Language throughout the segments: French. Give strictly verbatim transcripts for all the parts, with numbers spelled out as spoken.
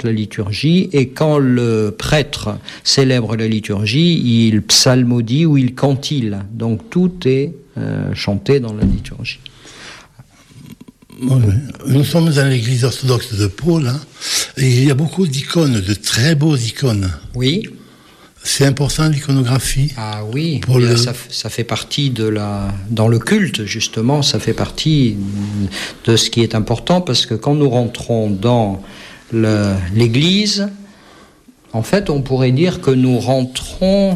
chante la liturgie, et quand le prêtre célèbre la liturgie, il psalmodie ou il cantile. Donc tout est euh, chanté dans la liturgie. Oui. Nous sommes dans l'église orthodoxe de Pau, hein, et il y a beaucoup d'icônes, de très beaux icônes. Oui. C'est important l'iconographie. Ah oui, pour le... ça, ça fait partie de la... Dans le culte, justement, ça fait partie de ce qui est important, parce que quand nous rentrons dans le, l'église, en fait, on pourrait dire que nous rentrons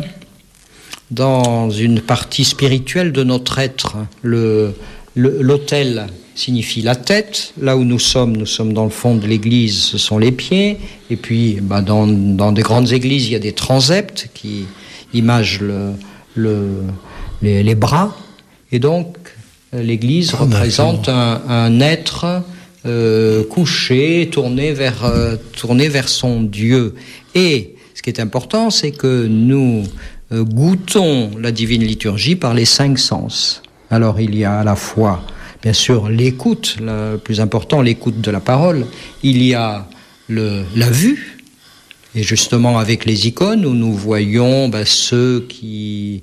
dans une partie spirituelle de notre être. Le, le, l'autel signifie la tête. Là où nous sommes, nous sommes dans le fond de l'église, ce sont les pieds. Et puis, bah, dans, dans des grandes églises, il y a des transepts qui imagent le, le, les, les bras. Et donc, l'église oh, représente un, un être euh, couché, tourné vers, euh, tourné vers son Dieu. Et ce qui est important, c'est que nous euh, goûtons la divine liturgie par les cinq sens. Alors, il y a à la fois... Bien sûr, l'écoute, le plus important, l'écoute de la parole. Il y a le, la vue, et justement avec les icônes où nous voyons ben, ceux qui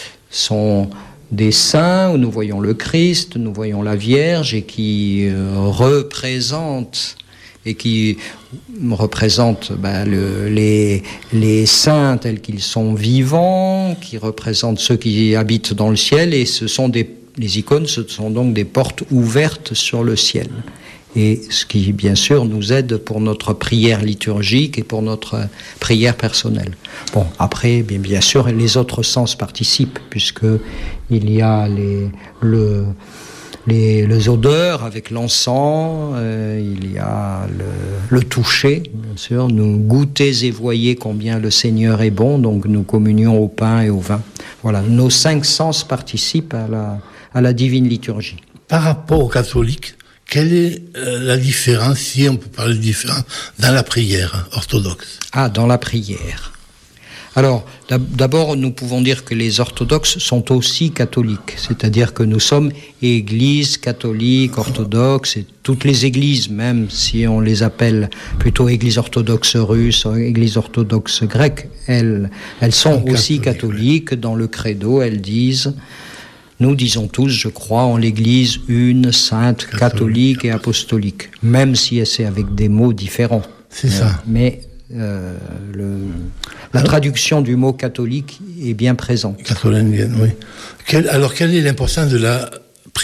sont des saints, où nous voyons le Christ, nous voyons la Vierge, et qui euh, représentent et qui représentent ben, le, les, les saints tels qu'ils sont vivants, qui représentent ceux qui habitent dans le ciel, et ce sont des Les icônes, ce sont donc des portes ouvertes sur le ciel. Et ce qui, bien sûr, nous aide pour notre prière liturgique et pour notre prière personnelle. Bon, après, bien, bien sûr, les autres sens participent, puisqu'il y a les, le, les, les odeurs avec l'encens, euh, il y a le, le toucher, bien sûr. Nous goûtez et voyez combien le Seigneur est bon, donc nous communions au pain et au vin. Voilà, nos cinq sens participent à la... à la divine liturgie. Par rapport aux catholiques, quelle est euh, la différence, si on peut parler de différence, dans la prière orthodoxe ? Ah, dans la prière. Alors, d'abord, nous pouvons dire que les orthodoxes sont aussi catholiques, c'est-à-dire que nous sommes église catholique, orthodoxe, et toutes les églises, même si on les appelle plutôt église orthodoxe russe, église orthodoxe grecque, elles, elles sont aussi catholiques, catholiques. Dans le credo, elles disent... Nous disons tous, je crois, en l'Église une, sainte, catholique, catholique et apostolique, même si c'est avec des mots différents. C'est euh, ça. Mais euh, le, la alors, traduction du mot catholique est bien présente. Catholique, oui. Quelle, alors, quelle est l'importance de la prière ?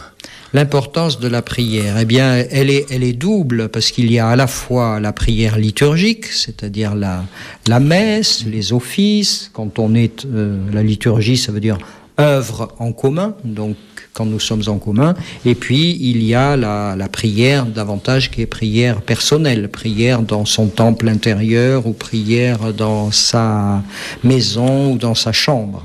L'importance de la prière, eh bien, elle est, elle est double, parce qu'il y a à la fois la prière liturgique, c'est-à-dire la, la messe, les offices. Quand on est, euh, la liturgie, ça veut dire œuvre en commun, donc quand nous sommes en commun, et puis il y a la, la prière davantage qui est prière personnelle, prière dans son temple intérieur ou prière dans sa maison ou dans sa chambre.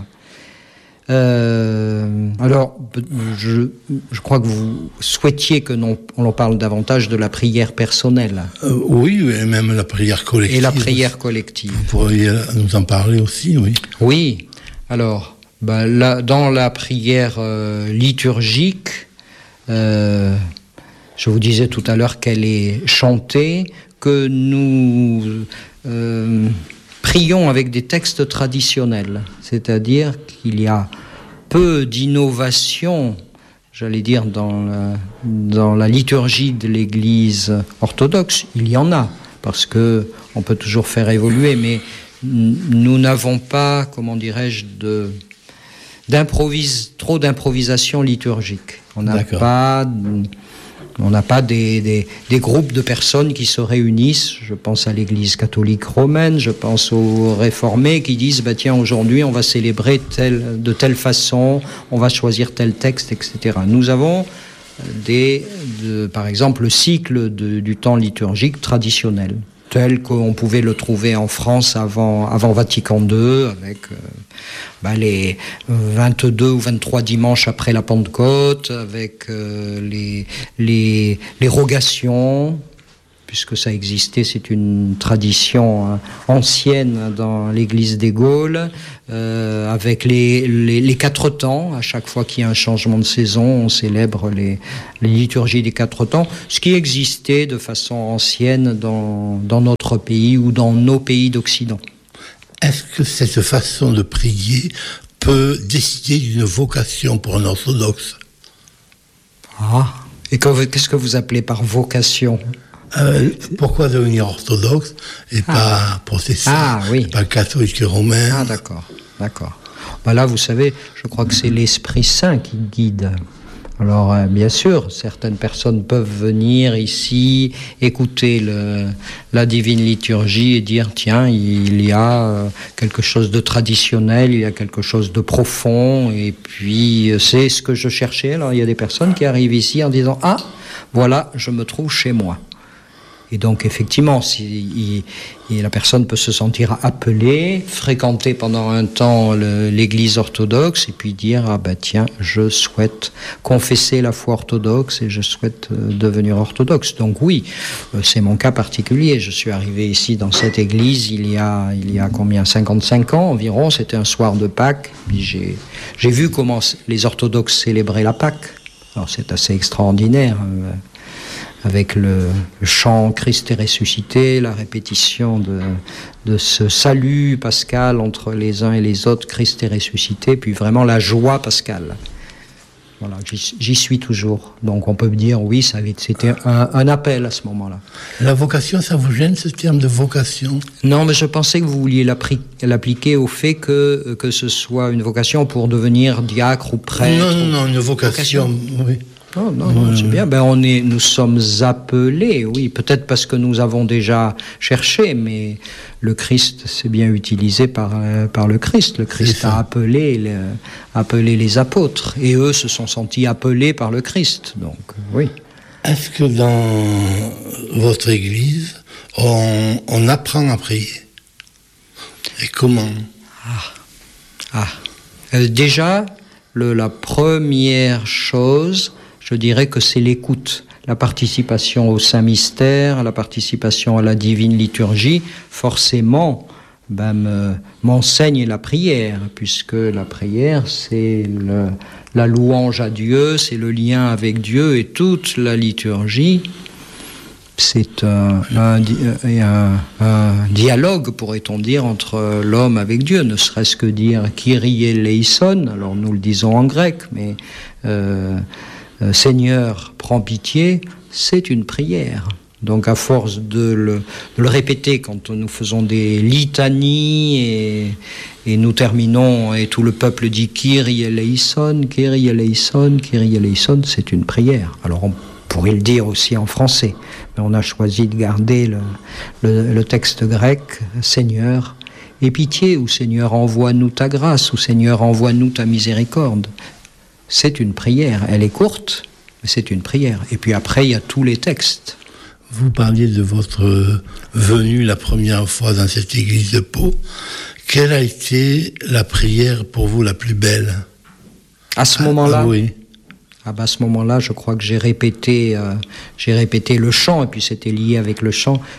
Euh, alors, je, je crois que vous souhaitiez que l'on on parle davantage de la prière personnelle. Euh, oui, et même la prière collective. Et la prière collective. Vous pourriez nous en parler aussi, oui. Oui, alors... Ben, là, dans la prière euh, liturgique, euh, je vous disais tout à l'heure qu'elle est chantée, que nous euh, prions avec des textes traditionnels, c'est-à-dire qu'il y a peu d'innovation, j'allais dire, dans la, dans la liturgie de l'Église orthodoxe. Il y en a, parce que on peut toujours faire évoluer, mais nous n'avons pas, comment dirais-je, de... D'improvise, trop d'improvisation liturgique. On n'a D'accord. pas, on n'a pas des, des, des groupes de personnes qui se réunissent. Je pense à l'Église catholique romaine, je pense aux réformés qui disent bah tiens aujourd'hui on va célébrer tel, de telle façon, on va choisir tel texte, et cetera. Nous avons des, de, par exemple, le cycle de, du temps liturgique traditionnel, tel qu'on pouvait le trouver en France avant, avant Vatican deux, avec euh, bah, les vingt-deux ou vingt-trois dimanches après la Pentecôte, avec euh, les, les, les rogations, puisque ça existait, c'est une tradition euh, ancienne dans l'église des Gaules, euh, avec les, les, les quatre temps. À chaque fois qu'il y a un changement de saison, on célèbre les, les liturgies des quatre temps, ce qui existait de façon ancienne dans, dans notre pays ou dans nos pays d'Occident. Est-ce que cette façon de prier peut décider d'une vocation pour un orthodoxe ? Ah, et qu'est-ce que vous appelez par vocation ? euh, Pourquoi devenir orthodoxe et ah. pas protestant, ah, oui. pas catholique et romain ? Ah, d'accord, d'accord. Ben là, vous savez, je crois que c'est l'Esprit Saint qui guide. Alors, euh, bien sûr, certaines personnes peuvent venir ici, écouter le, la divine liturgie et dire, tiens, il y a euh, quelque chose de traditionnel, il y a quelque chose de profond, et puis euh, c'est ce que je cherchais. Alors, il y a des personnes qui arrivent ici en disant, ah, voilà, je me trouve chez moi. Et donc, effectivement, si, il, il, la personne peut se sentir appelée, fréquenter pendant un temps le, l'église orthodoxe, et puis dire, ah ben tiens, je souhaite confesser la foi orthodoxe et je souhaite euh, devenir orthodoxe. Donc oui, euh, c'est mon cas particulier. Je suis arrivé ici dans cette église il y a, il y a combien, cinquante-cinq ans environ. C'était un soir de Pâques. Puis j'ai, j'ai vu comment les orthodoxes célébraient la Pâques. Alors c'est assez extraordinaire. Euh, avec le, le chant « Christ est ressuscité », la répétition de, de ce salut pascal entre les uns et les autres, « Christ est ressuscité », puis vraiment la joie pascale. Voilà, j'y, j'y suis toujours. Donc on peut me dire, oui, ça, c'était un, un appel à ce moment-là. La vocation, ça vous gêne, ce terme de vocation ? Non, mais je pensais que vous vouliez l'appliquer au fait que, que ce soit une vocation pour devenir diacre ou prêtre. Non, non, non, une vocation, vocation. Oui. Oh, non, non, c'est bien. Ben, on est, nous sommes appelés, oui, peut-être parce que nous avons déjà cherché, mais le Christ, c'est bien utilisé par, euh, par le Christ. Le Christ a appelé, le, appelé les apôtres, et eux se sont sentis appelés par le Christ. Donc, oui. Est-ce que dans votre église, on, on apprend à prier ? Et comment ? Ah, ah. Euh, déjà, le, la première chose, je dirais que c'est l'écoute, la participation au Saint-Mystère, la participation à la divine liturgie, forcément, ben, me, m'enseigne la prière, puisque la prière, c'est le, la louange à Dieu, c'est le lien avec Dieu, et toute la liturgie, c'est un, un, un, un dialogue, pourrait-on dire, entre l'homme avec Dieu, ne serait-ce que dire « Kyrie eleison », alors nous le disons en grec, mais euh, euh, « Seigneur, prends pitié », c'est une prière. Donc à force de le, de le répéter quand nous faisons des litanies et, et nous terminons et tout le peuple dit « Kyrie eleison, Kyrie eleison, Kyrie eleison », c'est une prière. Alors on pourrait le dire aussi en français, mais on a choisi de garder le, le, le texte grec, « Seigneur, aie pitié » ou « Seigneur, envoie-nous ta grâce » ou « Seigneur, envoie-nous ta miséricorde ». C'est une prière, elle est courte, mais c'est une prière. Et puis après, il y a tous les textes. Vous parliez de votre venue la première fois dans cette église de Pau. Quelle a été la prière pour vous la plus belle ? À ce moment-là ? Ah, oui. Ah ben à ce moment-là, je crois que j'ai répété, euh, j'ai répété le chant, et puis c'était lié avec le chant.